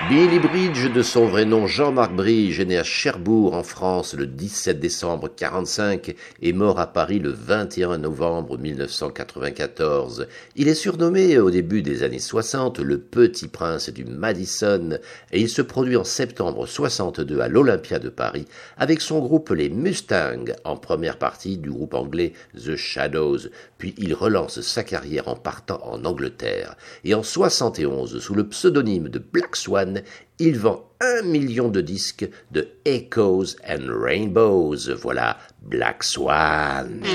Billy Bridge, de son vrai nom Jean-Marc Bridge, est né à Cherbourg en France le 17 décembre 1945 et mort à Paris le 21 novembre 1994. Il est surnommé au début des années 60 le Petit Prince du Madison et il se produit en septembre 62 à l'Olympia de Paris avec son groupe les Mustangs en première partie du groupe anglais The Shadows. Puis il relance sa carrière en partant en Angleterre. Et en 71, sous le pseudonyme de Black Swan, il vend 1 million de disques de Echoes and Rainbows. Voilà Black Swan.